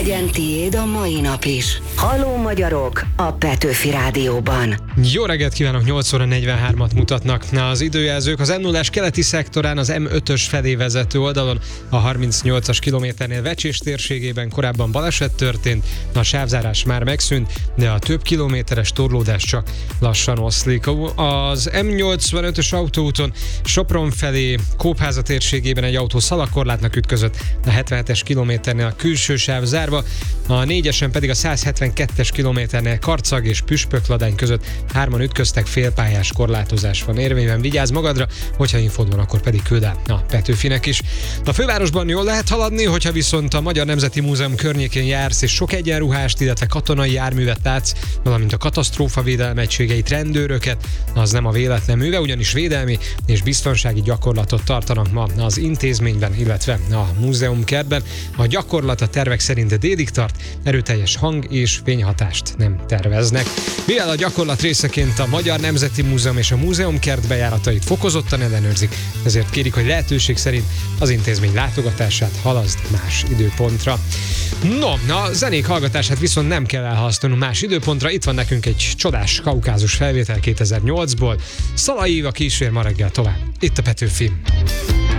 Legyen tiéd a mai nap is. Halló magyarok a Petőfi Rádióban. Jó reggelt kívánok, 8 óra 43-at mutatnak az időjelzők. Az M0-ás keleti szektorán az M5-ös felé vezető oldalon a 38-as kilométernél Vecsés térségében korábban baleset történt, a sávzárás már megszűnt, de a több kilométeres torlódás csak lassan oszlik. Az M85-ös autóúton Sopron felé Kópháza térségében egy autó szalagkorlátnak ütközött, a 77-es kilométernél a külső sáv zárva, a 4-esen pedig a 172-es kilométernél Karcag és Püspökladány között hárman ütköztek, félpályás korlátozás van érvényben. Vigyázz magadra, hogyha infód van, akkor pedig küld el a Petőfinek is. A fővárosban jól lehet haladni, hogyha viszont a Magyar Nemzeti Múzeum környékén jársz és sok egyenruhást, illetve katonai járművet látsz, valamint a katasztrófavédelem egységeit, rendőröket, az nem a véletlen műve, ugyanis védelmi és biztonsági gyakorlatot tartanak ma az intézményben, illetve a múzeumkertben. A gyakorlat a tervek szerint délig tart, erőteljes hang és fényhatást nem terveznek. Mivel a gyakorlat részeként a Magyar Nemzeti Múzeum és a múzeumkert bejáratait fokozottan ellenőrzik, ezért kérik, hogy lehetőség szerint az intézmény látogatását halaszd más időpontra. No, a zenék hallgatását viszont nem kell elhalasztanunk más időpontra. Itt van nekünk egy csodás kaukázus felvétel 2008-ból. Szalai Éva kísér ma reggel tovább. Itt a Petőfi.